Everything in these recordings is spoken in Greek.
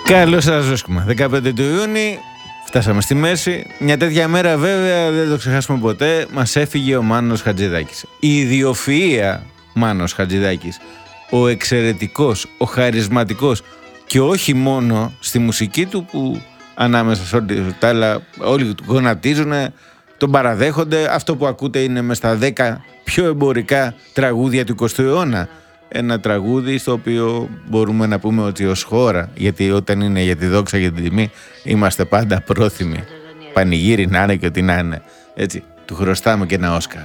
Καλώς σας βρίσκουμε. 15 του Ιούνιου, φτάσαμε στη μέση. Μια τέτοια μέρα βέβαια δεν το ξεχάσουμε ποτέ. Μας έφυγε ο Μάνος Χατζηδάκης. Η ιδιοφυΐα Μάνος Χατζηδάκης. Ο εξαιρετικός, ο χαρισματικός. Και όχι μόνο στη μουσική του που ανάμεσα σε όλα τα άλλα όλοι του γονατίζουν, τον παραδέχονται. Αυτό που ακούτε είναι μες στα 10 πιο εμπορικά τραγούδια του 20ου αιώνα. Ένα τραγούδι στο οποίο μπορούμε να πούμε ότι ως χώρα, γιατί όταν είναι για τη δόξα και την τιμή, είμαστε πάντα πρόθυμοι. Πανηγύρι να είναι και ό,τι να είναι. Έτσι, του χρωστάμε και ένα Όσκαρ.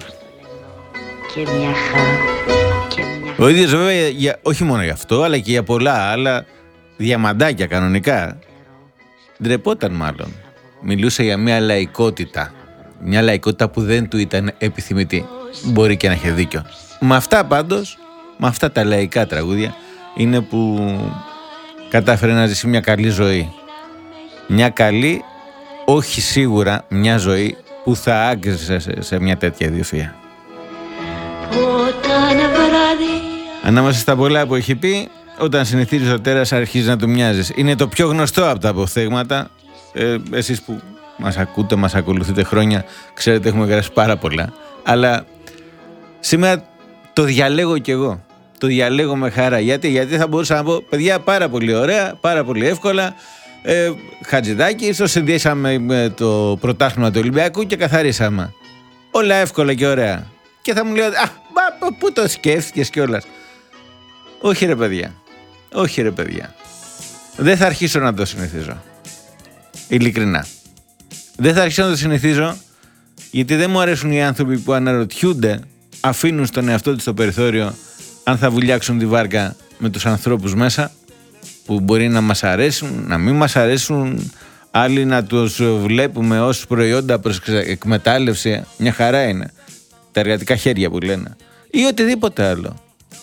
Ο ίδιος βέβαια, όχι μόνο για αυτό, αλλά και για πολλά άλλα διαμαντάκια κανονικά, ντρεπόταν μάλλον. Μιλούσε για μια λαϊκότητα. Μια λαϊκότητα που δεν του ήταν επιθυμητή. Μπορεί και να είχε δίκιο. Με αυτά πάντως, με αυτά τα λαϊκά τραγούδια, είναι που κατάφερε να ζήσει μια καλή ζωή. Μια καλή, όχι σίγουρα μια ζωή που θα άγγιζε σε μια τέτοια ιδιοφυΐα. Ανάμεσα στα πολλά που έχει πει, όταν συνηθίζεις το τέρας αρχίζει να του μοιάζεις. Είναι το πιο γνωστό από τα αποθέγματα. Εσείς που μας ακούτε, μας ακολουθείτε χρόνια, ξέρετε έχουμε γράψει πάρα πολλά. Αλλά σήμερα το διαλέγω κι εγώ. Το διαλέγω με χαρά. Γιατί θα μπορούσα να πω, παιδιά, πάρα πολύ ωραία, πάρα πολύ εύκολα. Χατζηδάκη, το συνδύσαμε με το πρωτάθλημα του Ολυμπιακού και καθαρίσαμε. Όλα εύκολα και ωραία. Και θα μου λέει, πού το σκέφτηκες κιόλας. Όχι ρε παιδιά. Όχι ρε παιδιά. Δεν θα αρχίσω να το συνηθίζω. Ειλικρινά. Δεν θα αρχίσω να το συνηθίζω, γιατί δεν μου αρέσουν οι άνθρωποι που αναρωτιούνται, αφήνουν στον εαυτό τους το περιθώριο αν θα βουλιάξουν τη βάρκα με τους ανθρώπους μέσα, που μπορεί να μας αρέσουν, να μην μας αρέσουν, άλλοι να τους βλέπουμε ως προϊόντα προς εκμετάλλευση. Μια χαρά είναι. Τα εργατικά χέρια που λένε. Ή οτιδήποτε άλλο.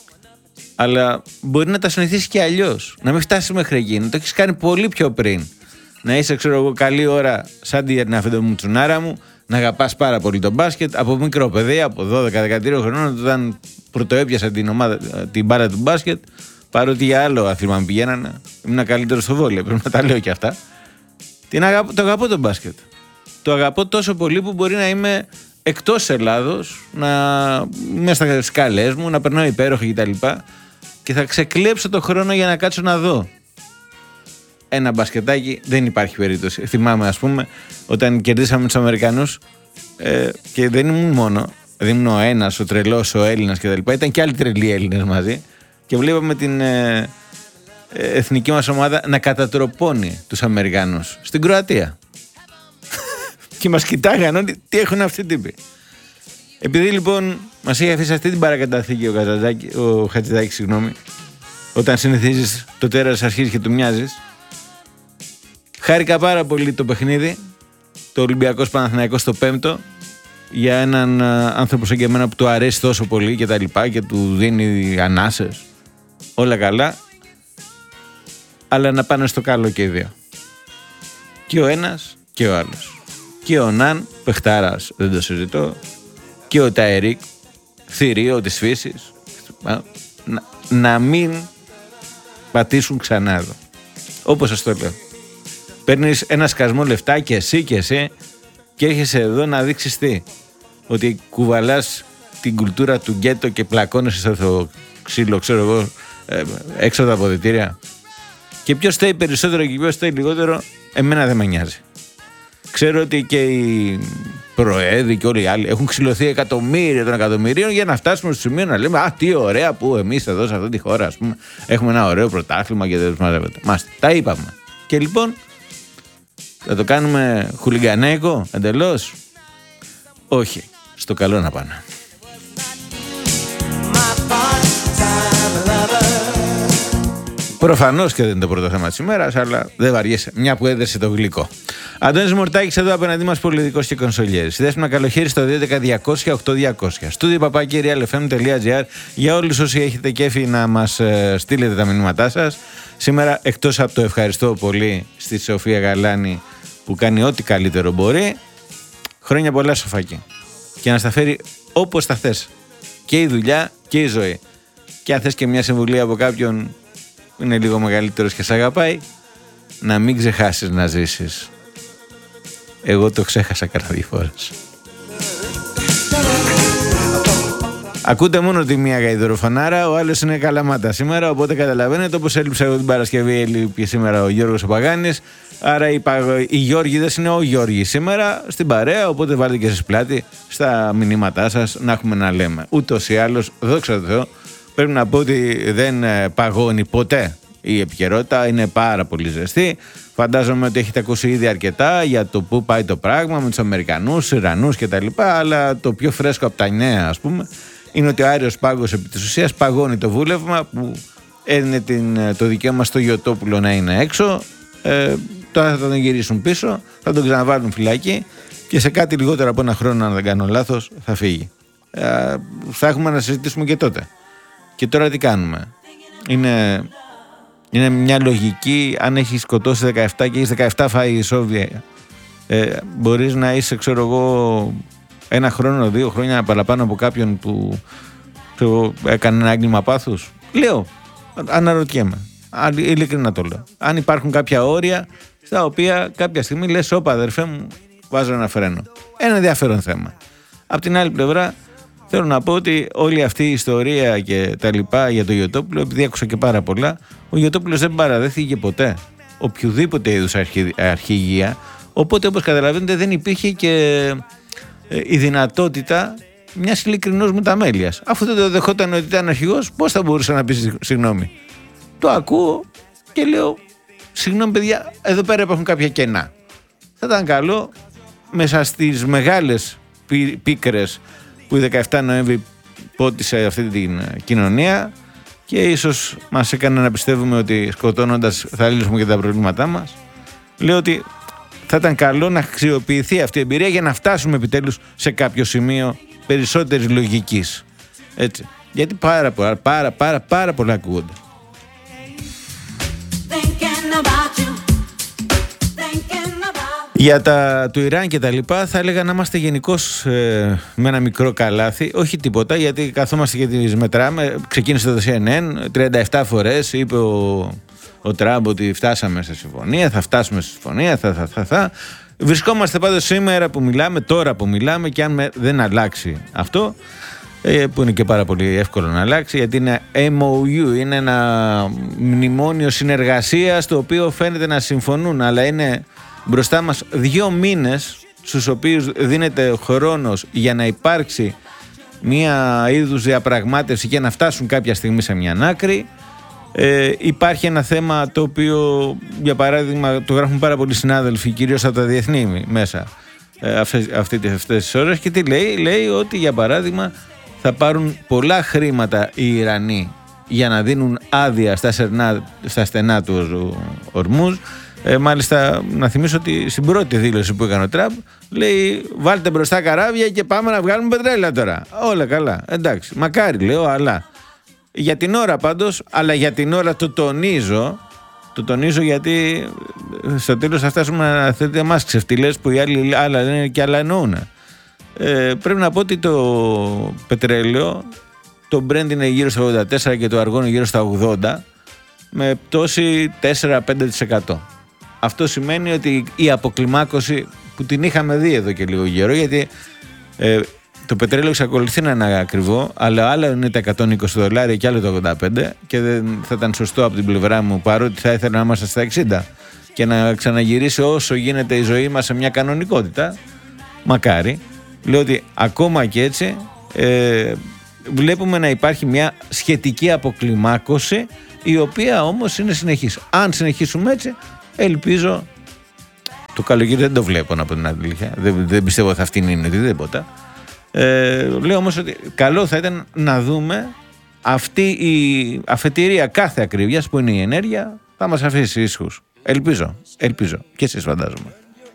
Αλλά μπορεί να τα συνηθίσει και αλλιώς. Να μην φτάσει μέχρι εκεί. Να το έχεις κάνει πολύ πιο πριν. Να είσαι, ξέρω εγώ, καλή ώρα σαν την αφεντομουτσουνάρα μου, να αγαπάς πάρα πολύ τον μπάσκετ. Από μικρό παιδί, από 12-13 χρονών, όταν πρωτοέπιασα την μπάρα του μπάσκετ, παρότι για άλλο άθλημα πηγαίνανε, ήμουν καλύτερο στο βόλεϊ. Πρέπει να τα λέω και αυτά. Το αγαπώ τον μπάσκετ. Το αγαπώ τόσο πολύ που μπορεί να είμαι εκτός Ελλάδος, να είμαι στα σκάλες μου, να περνάω υπέροχα κτλ. Και θα ξεκλέψω το χρόνο για να κάτσω να δω ένα μπασκετάκι. Δεν υπάρχει περίπτωση. Θυμάμαι, ας πούμε, όταν κερδίσαμε τους Αμερικανούς, και δεν ήμουν μόνο. Δεν ήμουν ο ένας, ο τρελός, ο Έλληνας κτλ. Ήταν και άλλοι τρελοί Έλληνες μαζί. Και βλέπαμε την εθνική μας ομάδα να κατατροπώνει τους Αμερικανούς στην Κροατία. Και μας κοιτάγαν ότι τι έχουν αυτοί οι τύποι. Επειδή λοιπόν μας είχε αφήσει αυτή την παρακαταθήκη ο Χατζηδάκης, όταν συνηθίζεις το τέρας αρχίζεις και του μοιάζεις, χάρηκα πάρα πολύ το παιχνίδι, το Ολυμπιακός Παναθηναϊκός στο 5ο, για έναν άνθρωπο σαν και εμένα που του αρέσει τόσο πολύ και τα λοιπά και του δίνει ανάσες, όλα καλά, αλλά να πάνε στο καλό και οι δύο. Και ο ένας και ο άλλος. Και ο Ναν, παιχτάρας, δεν το συζητώ, και ο Ταερίκ, θηρίο της φύσης, να μην πατήσουν ξανά εδώ. Όπως σας το λέω. Παίρνεις ένα σκασμό λεφτά και εσύ και έρχεσαι εδώ να δείξεις τι. Ότι κουβαλάς την κουλτούρα του γκέτο και πλακώνεσαι στο ξύλο, ξέρω εγώ, έξω από τα αποδυτήρια. Και ποιος θέλει περισσότερο και ποιος θέλει λιγότερο, εμένα δεν με νοιάζει. Ξέρω ότι και οι προέδροι και όλοι οι άλλοι έχουν ξυλωθεί εκατομμύρια των εκατομμυρίων για να φτάσουμε στο σημείο να λέμε «Α, τι ωραία που εμείς εδώ σε αυτή τη χώρα, ας πούμε, έχουμε ένα ωραίο πρωτάθλημα και δεν τους μαζεύεται». Μάστε, τα είπαμε. Και λοιπόν, θα το κάνουμε χουλιγκανέικο εντελώς? Όχι. Στο καλό να πάνε. Προφανώς και δεν είναι το πρώτο θέμα της ημέρας, αλλά δεν βαριέσαι, μια που έδεσε το γλυκό. Αντώνης Μορτάκης εδώ απέναντί μας, πολιτικός και κονσολιέρης. Συνδέσουμε καλοχέρι στο 211-200-8200. Studio@realfm.gr για όλους όσοι έχετε κέφι να μας στείλετε τα μηνύματά σας. Σήμερα, εκτός από το ευχαριστώ πολύ στη Σοφία Γαλάνη που κάνει ό,τι καλύτερο μπορεί, χρόνια πολλά Σοφάκη. Και να στα φέρει όπως τα θες. Και η δουλειά και η ζωή. Και αν θες και μια συμβουλή από κάποιον που είναι λίγο μεγαλύτερος και σ' αγαπάει, να μην ξεχάσεις να ζήσεις. Εγώ το ξέχασα κατά 2 φορές. Ακούτε μόνο τη μία γαϊδουροφανάρα, ο άλλος είναι Καλαμάτα σήμερα, οπότε καταλαβαίνετε, όπως έλειψα εγώ την Παρασκευή, έλειπε σήμερα ο Γιώργος ο Παγάνης, άρα οι Γιώργηδες είναι ο Γιώργης σήμερα στην παρέα, οπότε βάλτε και εσείς πλάτη στα μηνύματά σας να έχουμε να λέμε. Ούτως ή άλλως, δόξα τω Θεώ, πρέπει να πω ότι δεν παγώνει ποτέ η επικαιρότητα, είναι πάρα πολύ ζεστή. Φαντάζομαι ότι έχετε ακούσει ήδη αρκετά για το πού πάει το πράγμα με τους Αμερικανούς, Ιρανούς κτλ. Αλλά το πιο φρέσκο από τα νέα, ας πούμε, είναι ότι ο Άριος Πάγος επί της ουσίας παγώνει το βούλευμα που έδινε το δικαίωμα στο Γιωτόπουλο να είναι έξω. Τώρα θα τον γυρίσουν πίσω, θα τον ξαναβάλουν φυλακή και σε κάτι λιγότερο από 1 χρόνο, αν δεν κάνω λάθος, θα φύγει. Θα έχουμε να συζητήσουμε και τότε. Και τώρα τι κάνουμε? Είναι μια λογική, αν έχεις σκοτώσει 17 και έχεις 17 φάει ισόβια, μπορείς να είσαι, ξέρω εγώ, 1 χρόνο, 2 χρόνια παραπάνω από κάποιον που έκανε ένα έγκλημα πάθους. Λέω, αναρωτιέμαι, ειλικρινά το λέω, αν υπάρχουν κάποια όρια στα οποία κάποια στιγμή λες, όπα αδερφέ μου, βάζω ένα φρένο. Ένα ενδιαφέρον θέμα. Απ' την άλλη πλευρά, θέλω να πω ότι όλη αυτή η ιστορία και τα λοιπά για το Γιωτόπουλο, επειδή άκουσα και πάρα πολλά, ο Γιωτόπουλος δεν παραδέχθηκε ποτέ οποιοδήποτε είδους αρχηγία, οπότε όπως καταλαβαίνετε δεν υπήρχε και η δυνατότητα μιας ειλικρινούς μεταμέλειας. Αφού δεν το δεχόταν ότι ήταν αρχηγός, πώς θα μπορούσε να πει συγγνώμη? Το ακούω και λέω, συγγνώμη παιδιά, εδώ πέρα υπάρχουν κάποια κενά. Θα ήταν καλό μέσα στις μεγάλες πίκρες που η 17 Νοέμβρη πότισε αυτή την κοινωνία και ίσως μας έκανε να πιστεύουμε ότι σκοτώνοντας θα λύσουμε και τα προβλήματά μας. Λέω ότι θα ήταν καλό να αξιοποιηθεί αυτή η εμπειρία για να φτάσουμε επιτέλους σε κάποιο σημείο περισσότερης λογικής. Έτσι. Γιατί πάρα πολλά ακούγονται. Για τα του Ιράν και τα λοιπά θα έλεγα να είμαστε γενικώς με ένα μικρό καλάθι, όχι τίποτα, γιατί καθόμαστε και τις μετράμε. Ξεκίνησε το CNN, 37 φορές είπε ο Τραμπ ότι φτάσαμε σε συμφωνία, θα φτάσουμε σε συμφωνία, θα. Βρισκόμαστε πάντως σήμερα που μιλάμε, τώρα που μιλάμε, και αν δεν αλλάξει αυτό, που είναι και πάρα πολύ εύκολο να αλλάξει, γιατί είναι MOU, είναι ένα μνημόνιο συνεργασίας το οποίο φαίνεται να συμφωνούν, αλλά είναι μπροστά μας 2 μήνες στους οποίους δίνεται χρόνος για να υπάρξει μία είδους διαπραγμάτευση και να φτάσουν κάποια στιγμή σε μια άκρη. Υπάρχει ένα θέμα το οποίο, για παράδειγμα, το γράφουν πάρα πολλοί συνάδελφοι, κυρίως από τα διεθνή μέσα αυτές τις ώρες, και τι λέει ότι για παράδειγμα θα πάρουν πολλά χρήματα οι Ιρανοί για να δίνουν άδεια στα στενά του Ορμούζ. Μάλιστα να θυμίσω ότι στην πρώτη δήλωση που έκανε ο Τραμπ λέει, βάλτε μπροστά καράβια και πάμε να βγάλουμε πετρέλαια τώρα. Όλα καλά, εντάξει, μακάρι λέω, αλλά για την ώρα πάντως, αλλά για την ώρα το τονίζω γιατί στο τέλος θα φτάσουμε να θέλετε εμάς ξεφτυλές που οι άλλα λένε και άλλα εννοούν. Πρέπει να πω ότι το πετρέλαιο, το Brent είναι γύρω στα 84 και το αργόνο γύρω στα 80, με πτώση 4-5%. Αυτό σημαίνει ότι η αποκλιμάκωση που την είχαμε δει εδώ και λίγο καιρό, γιατί το πετρέλαιο εξακολουθεί να είναι ακριβό, αλλά άλλο είναι τα $120 και άλλο το 85, και δεν θα ήταν σωστό από την πλευρά μου, παρότι θα ήθελα να είμαστε στα 60 και να ξαναγυρίσει όσο γίνεται η ζωή μας σε μια κανονικότητα. Μακάρι. Λέω ότι ακόμα και έτσι βλέπουμε να υπάρχει μια σχετική αποκλιμάκωση, η οποία όμως είναι συνεχής. Αν συνεχίσουμε έτσι, ελπίζω, το καλοκαίρι δεν το βλέπω να πω την αλήθεια, δεν πιστεύω ότι θα αυτήν οτιδήποτε. Λέω όμως ότι καλό θα ήταν να δούμε αυτή η αφετηρία κάθε ακρίβειας που είναι η ενέργεια θα μας αφήσει ίσχους. Ελπίζω και εσείς φαντάζομαι.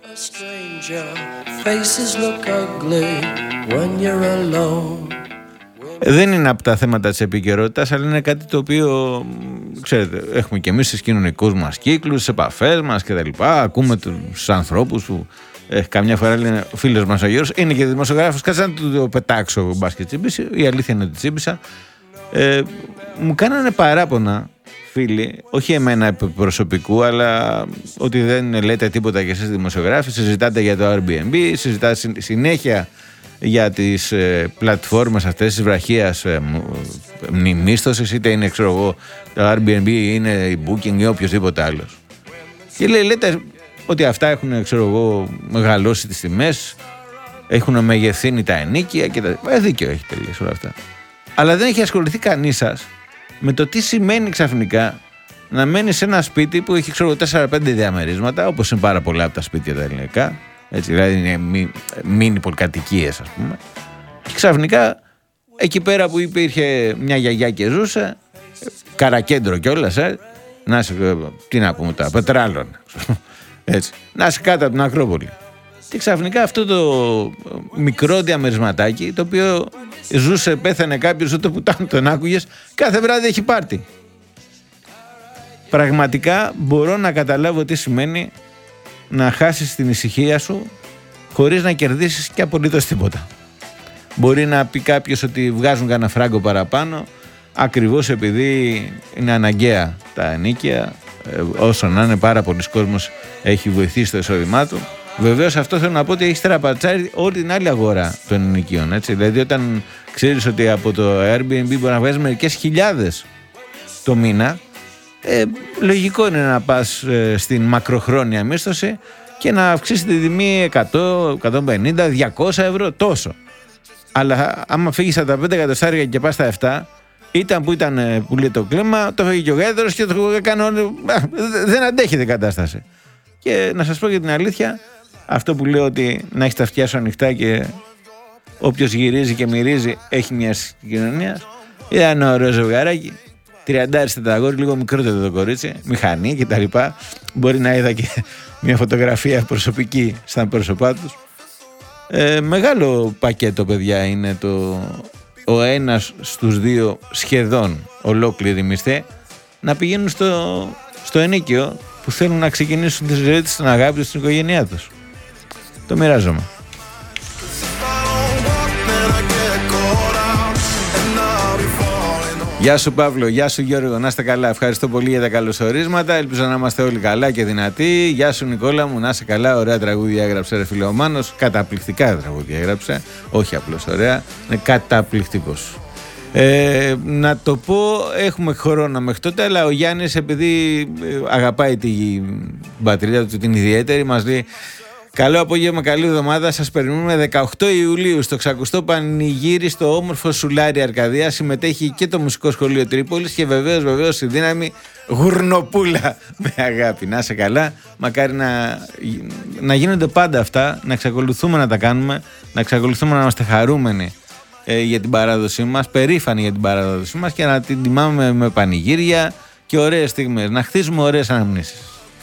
Δεν είναι από τα θέματα της επικαιρότητας, αλλά είναι κάτι το οποίο, ξέρετε, έχουμε και εμείς στις κοινωνικούς μας κύκλους, στις επαφές μας και τα λοιπά. Ακούμε τους ανθρώπους που καμιά φορά λένε, ο φίλος μας ο Γιώργος είναι και δημοσιογράφος, κάτσε να το πετάξω μπάσκετ τσίμπηση. Η αλήθεια είναι ότι τσίμπησα. Μου κάνανε παράπονα φίλοι, όχι εμένα προσωπικού, αλλά ότι δεν λέτε τίποτα και εσείς δημοσιογράφοι, συζητάτε για το Airbnb, συζητάτε συνέχεια για τις πλατφόρμες αυτές της βραχίας μίσθωσης, είτε είναι, ξέρω εγώ, το Airbnb, είναι η Booking ή οποιοδήποτε άλλος. Και λέτε ότι αυτά έχουν, ξέρω εγώ, μεγαλώσει τις τιμές, έχουν μεγεθύνει τα ενοίκια και τα... δίκαιο έχει τελείως όλα αυτά. Αλλά δεν έχει ασχοληθεί κανείς σας με το τι σημαίνει ξαφνικά να μένει σε ένα σπίτι που έχει, ξέρω, 4-5 διαμερίσματα, όπως είναι πάρα πολλά από τα σπίτια τα ελληνικά, έτσι, δηλαδή είναι μίνι πολυκατοικίες, ας πούμε, και ξαφνικά εκεί πέρα που υπήρχε μια γιαγιά και ζούσε, καρακέντρο κιόλας, να είσαι, τι να πούμε τώρα, Πετράλων, έτσι, να είσαι κάτω από την Ακρόπολη. Και ξαφνικά αυτό το μικρό διαμερισματάκι, το οποίο ζούσε, πέθανε κάποιος, ούτε που τον άκουγες, κάθε βράδυ έχει πάρτι. Πραγματικά μπορώ να καταλάβω τι σημαίνει να χάσεις την ησυχία σου χωρίς να κερδίσεις και απολύτως τίποτα. Μπορεί να πει κάποιος ότι βγάζουν κανένα φράγκο παραπάνω, ακριβώς επειδή είναι αναγκαία τα ενοίκια, όσο να είναι, πάρα πολλοί κόσμος έχει βοηθήσει το εισόδημά του. Βεβαίως αυτό θέλω να πω ότι έχει στραπατσάρει όλη την άλλη αγορά των ενοικίων, έτσι. Δηλαδή όταν ξέρεις ότι από το Airbnb μπορεί να βγάζεις μερικές χιλιάδες το μήνα, λογικό είναι να πας στην μακροχρόνια μίσθωση και να αυξήσει τη τιμή 100, 150, 200 ευρώ, τόσο. Αλλά άμα φύγεις από τα 5 εκατοστάρια και πας στα 7, ήταν που ήταν που λέει το κλίμα, το φύγει και ο γέδρος και το έκανε όλο. Δεν αντέχει την κατάσταση. Και να σας πω για την αλήθεια, αυτό που λέω ότι να έχει τα αυτιά σου ανοιχτά και όποιος γυρίζει και μυρίζει έχει μια συγκοινωνία. Ήταν ένα ωραίο ζευγαράκι, 30 αγόρι, λίγο μικρότερο το κορίτσι, μηχανή κτλ. Μπορεί να είδα και μια φωτογραφία προσωπική στα πρόσωπά τους. Μεγάλο πακέτο, παιδιά, είναι ο ένας στους δύο σχεδόν ολόκληροι μισθοί να πηγαίνουν στο ενίκιο που θέλουν να ξεκινήσουν τη ζωή τους, στην αγάπη τους, στην οικογένειά τους. Το μοιράζομαι. Γεια σου Παύλο, γεια σου Γιώργο, να είστε καλά. Ευχαριστώ πολύ για τα καλωσορίσματα. Ελπίζω να είμαστε όλοι καλά και δυνατοί. Γεια σου Νικόλα μου, να είστε καλά. Ωραία τραγούδια έγραψε ρε φίλε ο Μάνος. Καταπληκτικά τραγούδια έγραψε. Όχι απλώς ωραία, είναι καταπληκτικός. Να το πω, έχουμε χρόνο μέχρι τότε, αλλά ο Γιάννης, επειδή αγαπάει την πατρίδα του, την ιδιαίτερη, μας λέει: καλό απόγευμα, καλή εβδομάδα. Σας περιμένουμε 18 Ιουλίου στο ξακουστό πανηγύρι στο όμορφο Σουλάρι Αρκαδία. Συμμετέχει και το Μουσικό Σχολείο Τρίπολης και βεβαίως η δύναμη Γουρνοπούλα. Με αγάπη. Να είσαι καλά. Μακάρι να γίνονται πάντα αυτά, να εξακολουθούμε να τα κάνουμε, να εξακολουθούμε να είμαστε χαρούμενοι για την παράδοσή μας, περήφανοι για την παράδοσή μας και να την τιμάμε με πανηγύρια και ωραίες στιγμές. Να χτίζουμε ωραίες αναμνήσεις.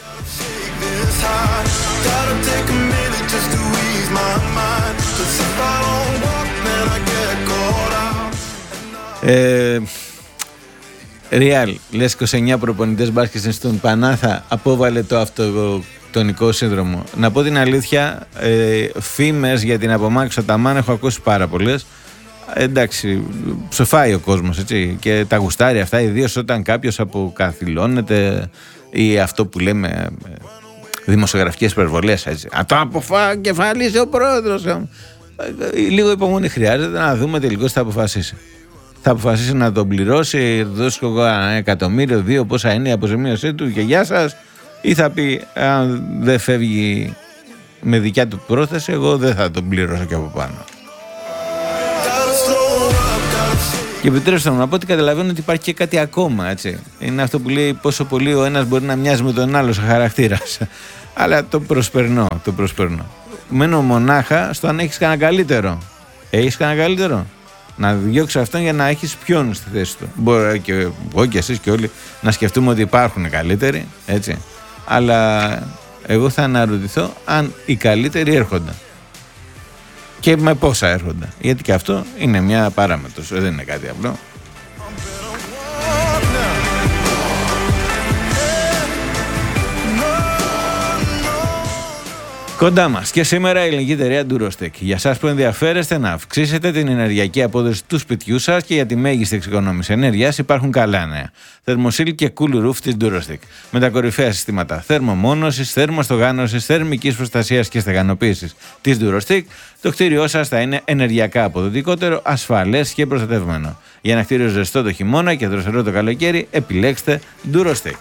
Real, λες 29 προπονητές μπάσκετ στον Πανάθα, απόβαλε το αυτοκτονικό σύνδρομο. Να πω την αλήθεια, φήμες για την απομάκρυνση του Αταμάν έχω ακούσει πάρα πολλές. Εντάξει, ψοφάει ο κόσμος, έτσι, και τα γουστάρει αυτά, ιδίως όταν κάποιος αποκαθιλώνεται ή αυτό που λέμε δημοσιογραφικές υπερβολές, έτσι. Το αποκεφαλίσει ο πρόεδρος. Λίγο υπομονή χρειάζεται να δούμε τελικώς τι θα αποφασίσει. Θα αποφασίσει να τον πληρώσει, δώσει εγώ 1 εκατομμύριο, 2, πόσα είναι η αποζημίωσή του και γεια σας, ή θα πει αν δεν φεύγει με δικιά του πρόθεση, εγώ δεν θα τον πληρώσω και από πάνω. Και επιτρέψτε μου να πω ότι καταλαβαίνω ότι υπάρχει και κάτι ακόμα, έτσι. Είναι αυτό που λέει πόσο πολύ ο ένας μπορεί να μοιάζει με τον άλλο σε χαρακτήρας. Αλλά το προσπερνώ. Μένω μονάχα στο αν έχεις κανένα καλύτερο. Έχεις κανένα καλύτερο? Να διώξει αυτόν για να έχεις ποιον στη θέση του. Μπορεί και εγώ και εσείς και όλοι να σκεφτούμε ότι υπάρχουν καλύτεροι, έτσι. Αλλά εγώ θα αναρωτηθώ αν οι καλύτεροι έρχονται. Και με πόσα έρχονται. Γιατί και αυτό είναι μια παράμετρος, δεν είναι κάτι απλό. Κοντά μας και σήμερα η ελληνική εταιρεία Durostec. Για εσάς που ενδιαφέρεστε να αυξήσετε την ενεργειακή απόδοση του σπιτιού σας και για τη μέγιστη εξοικονόμηση ενέργειας, υπάρχουν καλά νέα. Thermosil και Cool Roof της Durostec. Με τα κορυφαία συστήματα θερμομόνωσης, θερμοστογάνωσης, θερμικής προστασίας και στεγανοποίησης της Durostec, το κτίριό σας θα είναι ενεργειακά αποδοτικότερο, ασφαλές και προστατευμένο. Για ένα κτίριο ζεστό το χειμώνα και δροσερό το καλοκαίρι, επιλέξτε Durostec.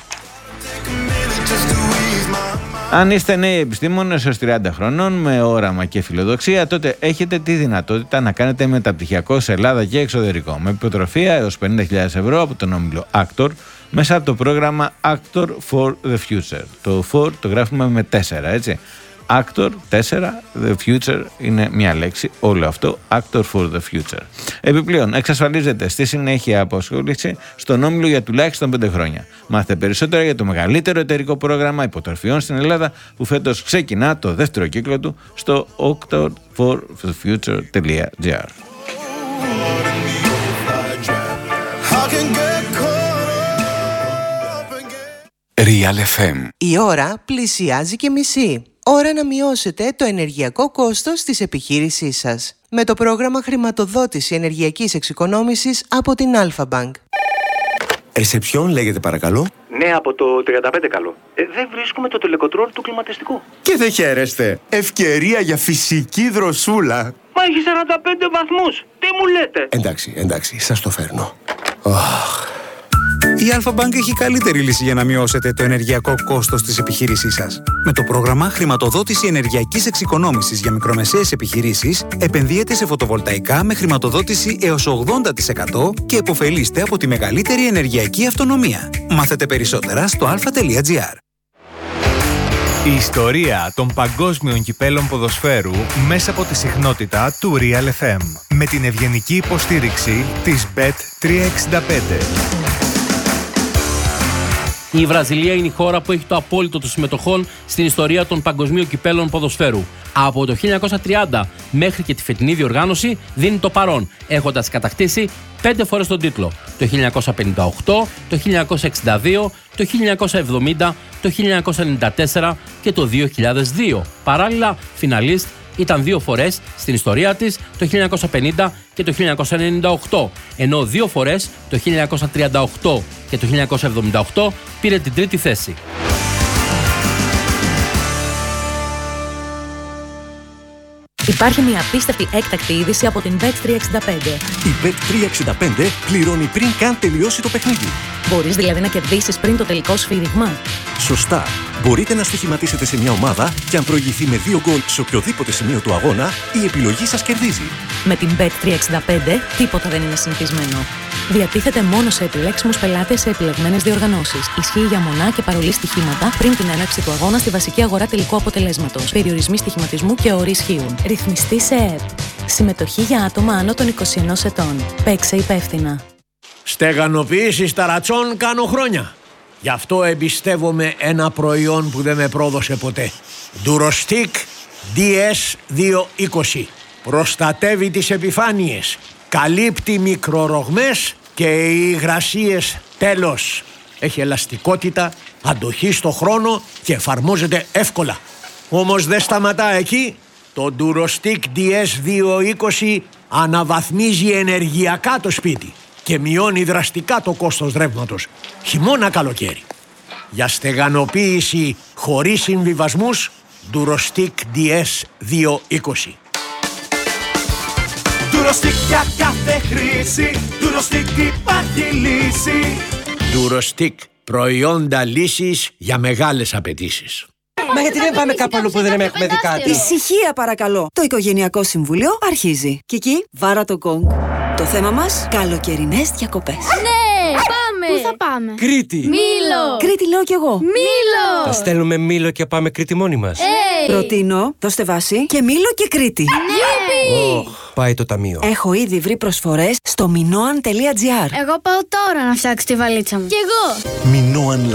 Αν είστε νέοι επιστήμονες έως 30 χρονών με όραμα και φιλοδοξία, τότε έχετε τη δυνατότητα να κάνετε μεταπτυχιακό σε Ελλάδα και εξωτερικό με υποτροφία έως 50.000 ευρώ από τον όμιλο Actor μέσα από το πρόγραμμα Actor for the Future. Το for το γράφουμε με 4, έτσι. Actor 4, the future είναι μια λέξη, όλο αυτό, Actor for the Future. Επιπλέον, εξασφαλίζεται στη συνέχεια απασχόληση στον όμιλο για τουλάχιστον 5 χρόνια. Μάθετε περισσότερα για το μεγαλύτερο εταιρικό πρόγραμμα υποτροφιών στην Ελλάδα που φέτος ξεκινά το δεύτερο κύκλο του στο actorforthefuture.gr. Real FM. Η ώρα πλησιάζει και μισή. Ώρα να μειώσετε το ενεργειακό κόστος της επιχείρησής σας με το πρόγραμμα χρηματοδότηση ενεργειακής εξοικονόμησης από την Alpha Bank. Ρεσεψιόν λέγεται παρακαλώ. Ναι, από το 35 καλό. Δεν βρίσκουμε το τελεκοτρόλ του κλιματιστικού. Και δεν χαίρεστε. Ευκαιρία για φυσική δροσούλα. Μα έχει 45 βαθμούς. Τι μου λέτε? Εντάξει, σας το φέρνω. Η Alpha Bank έχει καλύτερη λύση για να μειώσετε το ενεργειακό κόστος της επιχείρησής σας. Με το πρόγραμμα χρηματοδότηση ενεργειακής εξοικονόμησης για μικρομεσαίες επιχειρήσεις, επενδύετε σε φωτοβολταϊκά με χρηματοδότηση έως 80% και επωφελείστε από τη μεγαλύτερη ενεργειακή αυτονομία. Μάθετε περισσότερα στο alpha.gr. Η ιστορία των παγκόσμιων κυπέλων ποδοσφαίρου μέσα από τη συχνότητα του Real FM. Με την ευγενική υποστήριξη της Bet365. Η Βραζιλία είναι η χώρα που έχει το απόλυτο των συμμετοχών στην ιστορία των παγκοσμίων κυπέλων ποδοσφαίρου. Από το 1930 μέχρι και τη φετινή διοργάνωση δίνει το παρόν, έχοντας κατακτήσει 5 φορές τον τίτλο. Το 1958, το 1962, το 1970, το 1994 και το 2002. Παράλληλα, φιναλίστ ήταν 2 φορές στην ιστορία της, το 1950 και το 1998, ενώ 2 φορές, το 1938 και το 1978, πήρε την 3η θέση. Υπάρχει μια απίστευτη έκτακτη είδηση από την Bet365. Η Bet365 πληρώνει πριν καν τελειώσει το παιχνίδι. Μπορείς δηλαδή να κερδίσεις πριν το τελικό σφύριγμα. Σωστά. Μπορείτε να στοιχηματίσετε σε μια ομάδα και αν προηγηθεί με 2 γκολ σε οποιοδήποτε σημείο του αγώνα, η επιλογή σας κερδίζει. Με την Bet365 τίποτα δεν είναι συνηθισμένο. Διατίθεται μόνο σε επιλέξιμους πελάτες σε επιλεγμένες διοργανώσεις. Ισχύει για μονά και παρολί στοιχήματα πριν την έναρξη του αγώνα στη βασική αγορά τελικού αποτελέσματος. Περιορισμοί στοιχηματισμού και όροι ισχύουν. Ρυθμιστή σε ΕΕΠ. Συμμετοχή για άτομα άνω των 21 ετών. Παίξε υπεύθυνα. Στεγανοποίηση ταρατσών κάνω χρόνια. Γι' αυτό εμπιστεύομαι ένα προϊόν που δεν με πρόδωσε ποτέ. Durostec DS220. Προστατεύει τις επιφάνειες. Καλύπτει μικρορογμές και υγρασίες τέλος. Έχει ελαστικότητα, αντοχή στο χρόνο και εφαρμόζεται εύκολα. Όμως δεν σταματά εκεί. Το Durostec DS220 αναβαθμίζει ενεργειακά το σπίτι και μειώνει δραστικά το κόστος ρεύματος, χειμώνα καλοκαίρι. Για στεγανοποίηση χωρίς συμβιβασμούς, Durostec DS220. Durostec για κάθε χρήση, Durostec υπάρχει λύση. Durostec, προϊόντα λύσης για μεγάλες απαιτήσεις. Μα γιατί δεν πάμε κάπου αλλού που δεν έχουμε δει κάτι? Ησυχία παρακαλώ. Το Οικογενειακό Συμβούλιο αρχίζει. Κική, βάρα το γκονγκ. Το θέμα μας, καλοκαιρινές διακοπές. Ναι, πάμε! Πού θα πάμε? Κρήτη! Μήλο! Κρήτη λέω κι εγώ. Μήλο! Θα στέλνουμε Μήλο και πάμε Κρήτη μόνοι μας. Προτείνω, δώστε βάση, και Μήλο και Κρήτη. Ναι! Πάει το ταμείο. Έχω ήδη βρει προσφορές στο minoan.gr. Εγώ πάω τώρα να φτιάξω τη βαλίτσα μου. Κι εγώ! Minoan